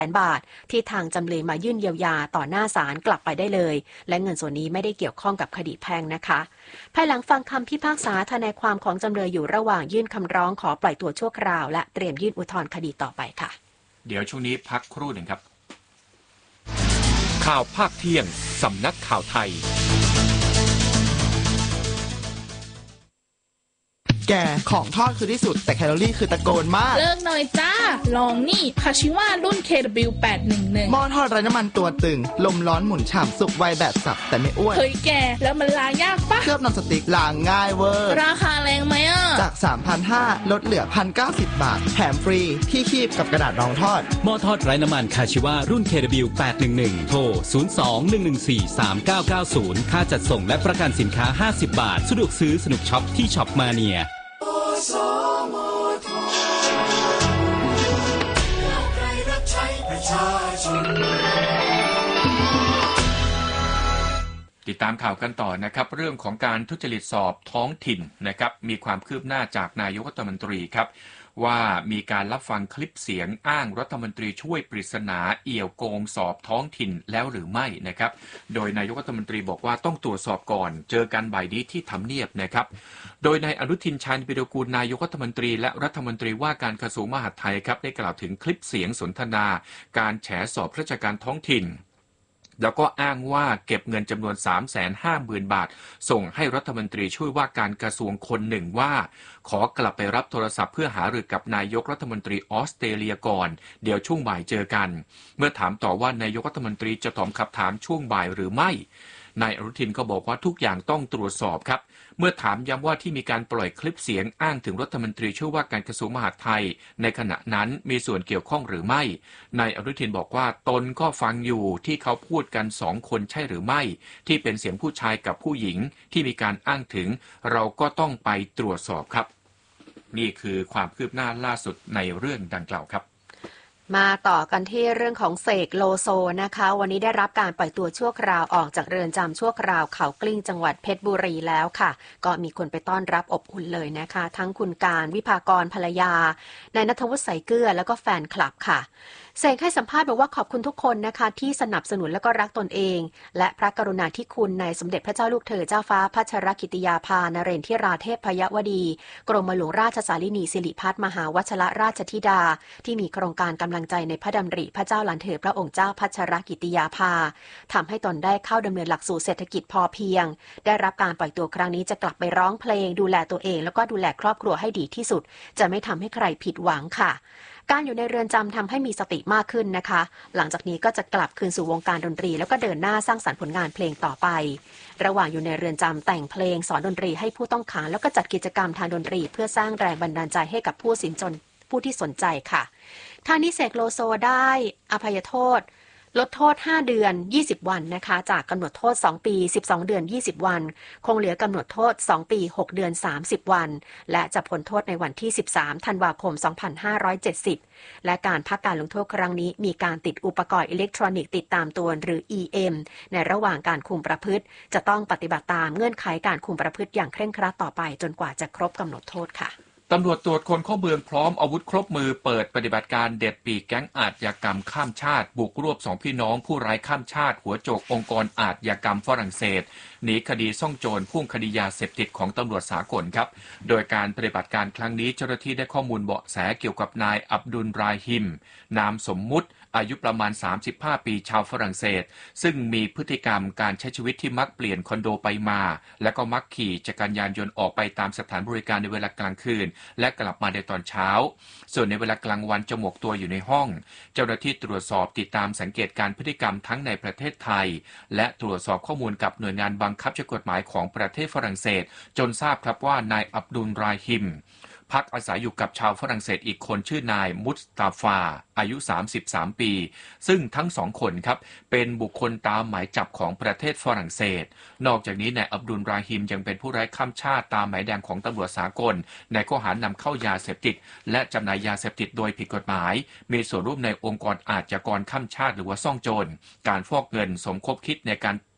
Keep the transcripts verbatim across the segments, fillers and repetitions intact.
แสนบาทที่ทางจำเลยมายื่นเยียวยาต่อหน้าศาลกลับไปได้เลยและเงินส่วนนี้ไม่ได้เกี่ยวข้องกับคดีแพ่งนะคะภายหลังฟังคำพิพากษาทนายความของจำเลยอยู่ระหว่างยื่นคำร้องขอปล่อยตัวชั่วคราวและเตรียมยื่นอุทธรณ์คดีต่อไปค่ะเดี๋ยวช่วงนี้พักครู่หนึ่งครับข่าวภาคเที่ยงสำนักข่าวไทยแกของทอดคือที่สุดแต่แคลอรี่คือตะโกนมากเลิกหน่อยจ้าลองนี่คาชิว่ารุ่น เค ดับเบิลยู แปดหนึ่งหนึ่งหม้อทอดไร้น้ำมันตัวตึงลมร้อนหมุนฉ่ำสุกไวแบบสับแต่ไม่อ้วนเฮ้ยแกแล้วมันล้างยากปะเคลือบนอนสติ๊กล้างง่ายเวอร์ราคาแรงไหมอ่ะจาก สามพันห้าร้อย ลดเหลือ หนึ่งพันเก้าสิบ บาทแถมฟรีที่คีบกับกระดาษรองทอดหม้อทอดไร้น้ำมันคาชิว่ารุ่น เค ดับเบิลยู แปดหนึ่งหนึ่ง โทรศูนย์ สอง หนึ่ง หนึ่ง สี่ สาม เก้า เก้า ศูนย์ค่าจัดส่งและประกันสินค้าห้าสิบบาทสะดวกซื้อสนุกช็อปที่ช็อปมาเนียติดตามข่าวกันต่อนะครับเรื่องของการทุจริตสอบท้องถิ่นนะครับมีความคืบหน้าจากนายกรัฐมนตรีครับว่ามีการรับฟังคลิปเสียงอ้างรัฐมนตรีช่วยปริศนาเอี่ยวโกงสอบท้องถิ่นแล้วหรือไม่นะครับโดยนายกรัฐมนตรีบอกว่าต้องตรวจสอบก่อนเจอกันบ่ายนี้ที่ทำเนียบนะครับโดยนายอนุทินชาญวิรากูลนายกรัฐมนตรีและรัฐมนตรีว่าการกระทรวงมหาดไทยครับได้กล่าวถึงคลิปเสียงสนทนาการแฉสอบราชการท้องถิ่นแล้วก็อ้างว่าเก็บเงินจำนวน สามแสนห้าหมื่น บาทส่งให้รัฐมนตรีช่วยว่าการกระทรวงคนหนึ่งว่าขอกลับไปรับโทรศัพท์เพื่อหารือกับนายกรัฐมนตรีออสเตรเลียก่อนเดี๋ยวช่วงบ่ายเจอกันเมื่อถามต่อว่านายกรัฐมนตรีจะตอบคำถามช่วงบ่ายหรือไม่นายอนุทินก็บอกว่าทุกอย่างต้องตรวจสอบครับเมื่อถามย้ำว่าที่มีการปล่อยคลิปเสียงอ้างถึงรัฐมนตรีช่วยว่าการกระทรวงมหาดไทยในขณะนั้นมีส่วนเกี่ยวข้องหรือไม่นายอนุทินบอกว่าตนก็ฟังอยู่ที่เขาพูดกันสองคนใช่หรือไม่ที่เป็นเสียงผู้ชายกับผู้หญิงที่มีการอ้างถึงเราก็ต้องไปตรวจสอบครับนี่คือความคืบหน้าล่าสุดในเรื่องดังกล่าวครับมาต่อกันที่เรื่องของเสกโลโซนะคะวันนี้ได้รับการปล่อยตัวชั่วคราวออกจากเรือนจำชั่วคราวเขากลิ้งจังหวัดเพชรบุรีแล้วค่ะก็มีคนไปต้อนรับอบอุ่นเลยนะคะทั้งคุณการวิภากรภรรยานายณัฐวุฒิใสเกลือแล้วก็แฟนคลับค่ะเสกให้สัมภาษณ์บอกว่าขอบคุณทุกคนนะคะที่สนับสนุนและก็รักตนเองและพระกรุณาธิคุณในสมเด็จพระเจ้าลูกเธอเจ้าฟ้าพัชรกิติยาภานเรนทิราเทพพยวดีกรมหลวงราชสารินีสิริพัฒน์มหาวชรราชธิดาที่มีโครงการกำลังใจในพระดำริพระเจ้าหลานเธอพระองค์เจ้าพัชรกิติยาภาทำให้ตนได้เข้าดำเนินหลักสูตรเศรษฐกิจพอเพียงได้รับการปล่อยตัวครั้งนี้จะกลับไปร้องเพลงดูแลตัวเองแล้วก็ดูแลครอบครัวให้ดีที่สุดจะไม่ทำให้ใครผิดหวังค่ะการอยู่ในเรือนจำทำให้มีสติมากขึ้นนะคะหลังจากนี้ก็จะกลับคืนสู่วงการดนตรีแล้วก็เดินหน้าสร้างสรรค์ผลงานเพลงต่อไประหว่างอยู่ในเรือนจำแต่งเพลงสอนดนตรีให้ผู้ต้องขังแล้วก็จัดกิจกรรมทางดนตรีเพื่อสร้างแรงบันดาลใจให้กับผู้สินจนผู้ที่สนใจค่ะทางนี้เสกโลโซได้อภัยโทษลดโทษห้าเดือนยี่สิบวันนะคะจากกำหนดโทษสองปีสิบสองเดือนยี่สิบวันคงเหลือกำหนดโทษสองปีหกเดือนสามสิบวันและจะพ้นโทษในวันที่สิบสามธันวาคมสองพันห้าร้อยเจ็ดสิบและการพักการลงโทษครั้งนี้มีการติดอุปกรณ์อิเล็กทรอนิกส์ติดตามตัวหรือ อี เอ็ม ในระหว่างการคุมประพฤติจะต้องปฏิบัติตามเงื่อนไขการคุมประพฤติอย่างเคร่งครัดต่อไปจนกว่าจะครบกำหนดโทษค่ะตำรวจตรวจคนเข้าเมืองพร้อมอาวุธครบมือเปิดปฏิบัติการเด็ดปีกแก๊งอาชญากรรมข้ามชาติบุกรวบสองพี่น้องผู้ร้ายข้ามชาติหัวโจกองค์กรอาชญากรรมฝรั่งเศสหนีคดีซ่องโจรพุ่งคดียาเสพติดของตำรวจสากลครับโดยการปฏิบัติการครั้งนี้เจ้าหน้าที่ได้ข้อมูลเบาะแสเกี่ยวกับนายอับดุลราฮิมนามสมมุติอายุประมาณสามสิบห้าปีชาวฝรั่งเศสซึ่งมีพฤติกรรมการใช้ชีวิตที่มักเปลี่ยนคอนโดไปมาและก็มักขี่จักรยานยนต์ออกไปตามสถานบริการในเวลากลางคืนและกลับมาในตอนเช้าส่วนในเวลากลางวันจะหมกตัวอยู่ในห้องเจ้าหน้าที่ตรวจสอบติดตามสังเกตการพฤติกรรมทั้งในประเทศไทยและตรวจสอบข้อมูลกับหน่วยงานบังคับใช้กฎหมายของประเทศฝรั่งเศสจนทราบครับว่านายอับดุลราฮิมพักอาศัยอยู่กับชาวฝรั่งเศสอีกคนชื่อนายมุสตาฟาอายุสามสิบสามปีซึ่งทั้งสองคนครับเป็นบุคคลตามหมายจับของประเทศฝรั่งเศสนอกจากนี้นายอับดุลราฮิมยังเป็นผู้ร้ายข้ามชาติตามหมายแดงของตำรวจสากลในข้อหานำเข้ายาเสพติดและจำหน่ายยาเสพติดโดยผิดกฎหมายมีส่วนร่วมในองค์กรอาชญากรข้ามชาติหรือว่าซ่องโจรการฟอกเงินสมคบคิดในการปิด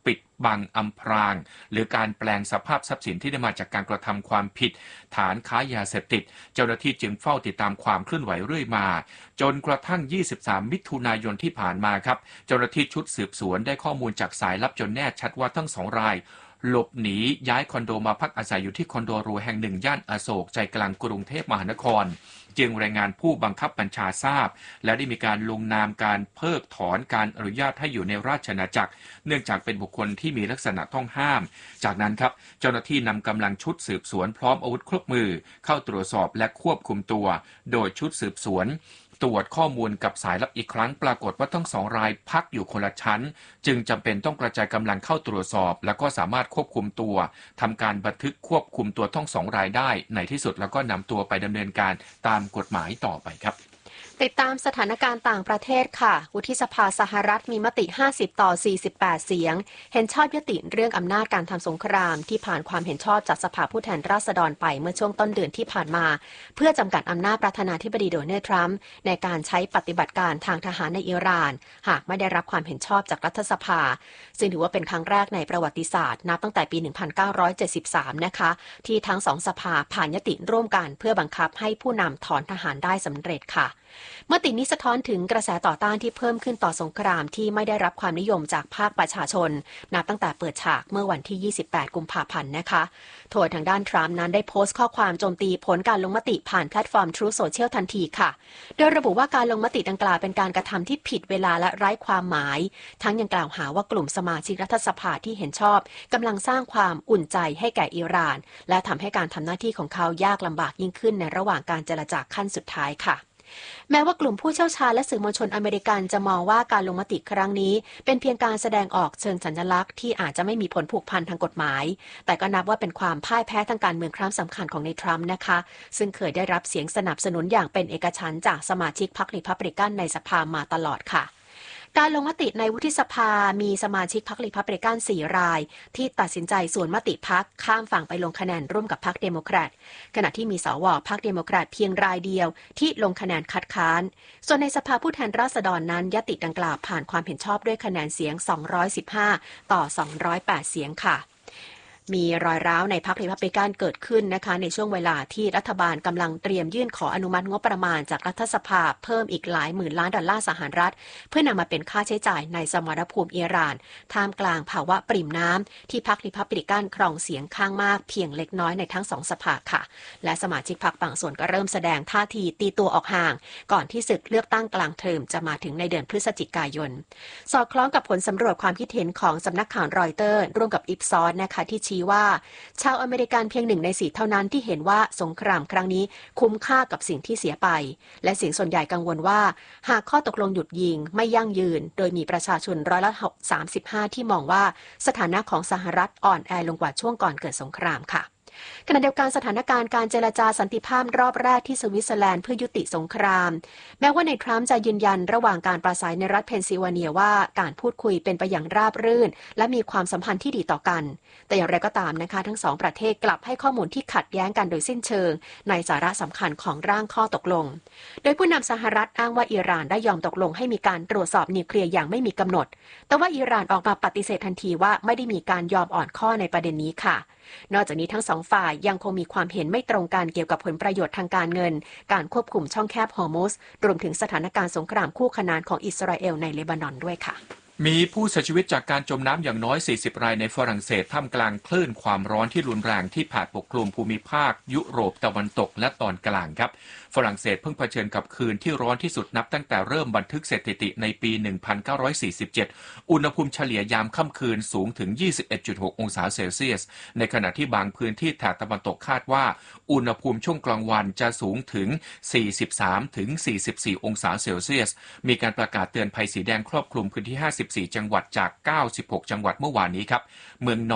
บังอำพรางหรือการแปลงสภาพทรัพย์สินที่ได้มาจากการกระทำความผิดฐานค้ายาเสพติดเจ้าหน้าที่จึงเฝ้าติดตามความเคลื่อนไหวเรื่อยมาจนกระทั่งยี่สิบสามมิถุนายนที่ผ่านมาครับเจ้าหน้าที่ชุดสืบสวนได้ข้อมูลจากสายลับจนแน่ชัดว่าทั้งสองรายหลบหนีย้ายคอนโดมาพักอาศัยอยู่ที่คอนโดหรูแห่งหนึ่งย่านอโศกใจกลางกรุงเทพมหานครจึงรายงานผู้บังคับบัญชาทราบและได้มีการลงนามการเพิกถอนการอนุญาตให้อยู่ในราชอาณาจักรเนื่องจากเป็นบุคคลที่มีลักษณะต้องห้ามจากนั้นครับเจ้าหน้าที่นำกำลังชุดสืบสวนพร้อมอาวุธครบมือเข้าตรวจสอบและควบคุมตัวโดยชุดสืบสวนตรวจข้อมูลกับสายลับอีกครั้งปรากฏว่าทั้งสองรายพักอยู่คนละชั้นจึงจำเป็นต้องกระจายกำลังเข้าตรวจสอบแล้วก็สามารถควบคุมตัวทำการบันทึกควบคุมตัวทั้งสองรายได้ในที่สุดแล้วก็นำตัวไปดำเนินการตามกฎหมายต่อไปครับติดตามสถานการณ์ต่างประเทศค่ะวุฒิสภาสหรัฐมีมติห้าสิบต่อสี่สิบแปดเสียงเห็นชอบยติเรื่องอำนาจการทำสงครามที่ผ่านความเห็นชอบจากสภาผู้แทนราษฎรไปเมื่อช่วงต้นเดือนที่ผ่านมาเพื่อจำกัดอำนาจประธานาธิบดีโดนัลด์ทรัมป์ในการใช้ปฏิบัติการทางทหารในอิหร่านหากไม่ได้รับความเห็นชอบจากรัฐสภาซึ่งถือว่าเป็นครั้งแรกในประวัติศาสตร์นับตั้งแต่ปีหนึ่งพันเก้าร้อยเจ็ดสิบสามนะคะที่ทั้งสองสภาผ่านยติร่วมกันเพื่อบังคับให้ผู้นำถอนทหารได้สำเร็จค่ะมตินี้สะท้อนถึงกระแสต่อต้านที่เพิ่มขึ้นต่อสงครามที่ไม่ได้รับความนิยมจากภาคประชาชนนับตั้งแต่เปิดฉากเมื่อวันที่ยี่สิบแปดกุมภาพันธ์นะคะโดยทางด้านทรัมป์นั้นได้โพสต์ข้อความโจมตีผลการลงมติผ่านแพลตฟอร์ม Truth Social ทันทีค่ะโดยระบุว่าการลงมติดังกล่าวเป็นการกระทำที่ผิดเวลาและไร้ความหมายทั้งยังกล่าวหาว่ากลุ่มสมาชิกรัฐสภาที่เห็นชอบกำลังสร้างความอุ่นใจให้แก่อิหร่านและทำให้การทำหน้าที่ของเขายากลำบากยิ่งขึ้นในระหว่างการเจรจาขั้นสุดท้ายค่ะแม้ว่ากลุ่มผู้เชี่ยวชาญและสื่อมวลชนอเมริกันจะมองว่าการลงมติครั้งนี้เป็นเพียงการแสดงออกเชิงสัญลักษณ์ที่อาจจะไม่มีผลผูกพันทางกฎหมายแต่ก็นับว่าเป็นความพ่ายแพ้ทางการเมืองครั้งสำคัญของในทรัมป์นะคะซึ่งเคยได้รับเสียงสนับสนุนอย่างเป็นเอกฉันท์จากสมาชิกพรรครีพับลิกันในสภามาตลอดค่ะการลงมติในวุฒิสภามีสมาชิกพรรครีพับลิกันสี่รายที่ตัดสินใจส่วนมติพรรคข้ามฝั่งไปลงคะแนนร่วมกับพรรคเดโมแครตขณะที่มีสวพรรคเดโมแครตเพียงรายเดียวที่ลงคะแนนคัดค้านส่วนในสภาผู้แทนราษฎรนั้นยติดังกล่าวผ่านความเห็นชอบด้วยคะแนนเสียงสองร้อยสิบห้าต่อสองร้อยแปดเสียงค่ะมีรอยร้าวในพรรครีพับลิกันเกิดขึ้นนะคะในช่วงเวลาที่รัฐบาลกำลังเตรียมยื่นขออนุมัติงบประมาณจากรัฐสภาเพิ่มอีกหลายหมื่นล้านดอลลาร์สหรัฐเพื่อนำมาเป็นค่าใช้จ่ายในสมรภูมิอิหร่านท่ามกลางภาวะปริ่มน้ำที่พรรครีพับลิกันครองเสียงข้างมากเพียงเล็กน้อยในทั้งสองสภาค่ะและสมาชิกพรรคบางส่วนก็เริ่มแสดงท่าทีตีตัวออกห่างก่อนที่ศึกเลือกตั้งกลางเทอมจะมาถึงในเดือนพฤศจิกายนสอดคล้องกับผลสำรวจความคิดเห็นของสำนักข่าวรอยเตอร์ร่วมกับอิปซอสนะคะที่ชี้ว่าชาวอเมริกันเพียงหนึ่งในสี่เท่านั้นที่เห็นว่าสงครามครั้งนี้คุ้มค่ากับสิ่งที่เสียไปและเสียงส่วนใหญ่กังวลว่าหากข้อตกลงหยุดยิงไม่ยั่งยืนโดยมีประชาชนร้อยละสามสิบห้าที่มองว่าสถานะของสหรัฐอ่อนแอลงกว่าช่วงก่อนเกิดสงครามค่ะขณะเดียวกันสถานการณ์การเจรจาสันติภาพรอบแรกที่สวิตเซอร์แลนด์เพื่อยุติสงครามแม้ว่าในทรัมป์จะยืนยันระหว่างการปราศัยในรัฐเพนซิลเวเนียว่าการพูดคุยเป็นไปอย่างราบรื่นและมีความสัมพันธ์ที่ดีต่อกันแต่อย่างไรก็ตามนะคะทั้งสองประเทศกลับให้ข้อมูลที่ขัดแย้งกันโดยสิ้นเชิงในสาระสำคัญของร่างข้อตกลงโดยผู้นำสหรัฐอ้างว่าอิหร่านได้ยอมตกลงให้มีการตรวจสอบนิวเคลียร์อย่างไม่มีกำหนดแต่ว่าอิหร่านออกมาปฏิเสธทันทีว่าไม่ได้มีการยอมอ่อนข้อในประเด็นนี้ค่ะนอกจากนี้ทั้งสองฝ่ายยังคงมีความเห็นไม่ตรงกันเกี่ยวกับผลประโยชน์ทางการเงินการควบคุมช่องแคบฮอร์มุซรวมถึงสถานการณ์สงครามคู่ขนานของอิสราเอลในเลบานอนด้วยค่ะมีผู้เสียชีวิตจากการจมน้ำอย่างน้อยสี่สิบรายในฝรั่งเศสท่ามกลางคลื่นความร้อนที่รุนแรงที่ผ่านปกคลุมภูมิภาคยุโรปตะวันตกและตอนกลางครับฝรั่งเศสเพิ่งเผชิญกับคืนที่ร้อนที่สุดนับตั้งแต่เริ่มบันทึกสถิติในปีหนึ่งพันเก้าร้อยสี่สิบเจ็ดอุณหภูมิเฉลี่ยยามค่ำคืนสูงถึง ยี่สิบเอ็ดจุดหก องศาเซลเซียสในขณะที่บางพื้นที่แถบตะวันตกคาดว่าอุณหภูมิช่วงกลางวันจะสูงถึง สี่สิบสามถึงสี่สิบสี่ องศาเซลเซียสมีการประกาศเตือนภัยสีแดงครอบคลุมพื้นที่ห้าสิบสี่จังหวัดจากเก้าสิบหกจังหวัดเมื่อวานนี้ครับเมืองน้อง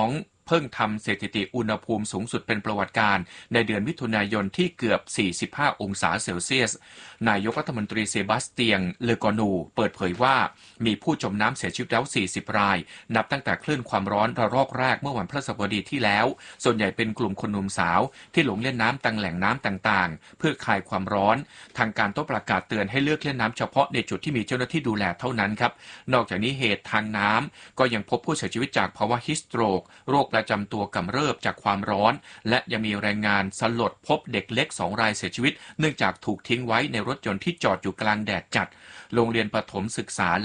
เพิ่งทำสถิติอุณหภูมิสูงสุดเป็นประวัติการในเดือนมิถุนายนที่เกือบสี่สิบห้าองศาเซลเซียสนายกรัฐมนตรีเซบาสเตียงเลกอนูเปิดเผยว่ามีผู้จมน้ำเสียชีวิตแล้วสี่สิบรายนับตั้งแต่คลื่นความร้อนระลอกแรกเมื่อวันพฤหัสบดีที่แล้วส่วนใหญ่เป็นกลุ่มคนหนุ่มสาวที่หลงเล่นน้ำตังแหล่งน้ำต่างๆเพื่อคลายความร้อนทางการต้องประกาศเตือนให้เลือกเล่นน้ำเฉพาะในจุดที่มีเจ้าหน้าที่ดูแลเท่านั้นครับนอกจากนี้เหตุทางน้ำก็ยังพบผู้เสียชีวิตจากภาวะฮิสโตรกโรคประจำตัวกำเริบจากความร้อนและยังมีรายงานสลดพบเด็กเล็กสองรายเสียชีวิตเนื่องจากถูกทิ้งไว้ในรถยนต์ที่จอดอยู่กลางแดดจัดโรงเรียนประถมศึกษา